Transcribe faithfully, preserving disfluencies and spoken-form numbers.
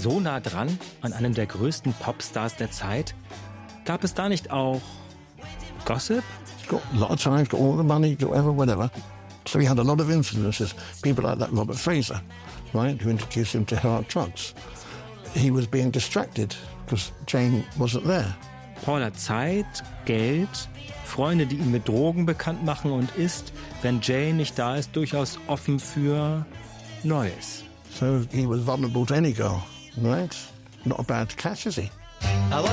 so nah dran an einem der größten Popstars der Zeit? Gab es da nicht auch Gossip? He's got a lot of time, he's got all the money, whatever, whatever. So he had a lot of influences. People like that Robert Fraser, right, who introduced him to hard drugs. He was being distracted because Jane wasn't there. Paul hat Zeit, Geld, Freunde, die ihn mit Drogen bekannt machen und ist, wenn Jane nicht da ist, durchaus offen für Neues. So he was vulnerable to any girl, right? Not a bad catch, is he?